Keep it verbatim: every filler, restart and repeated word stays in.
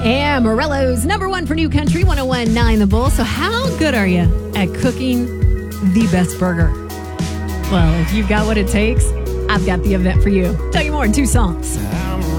Amarillo's number one for New Country, one oh one point nine The Bull. So how good are you at cooking the best burger? Well, if you've got what it takes, I've got the event for you. Tell you more in two songs.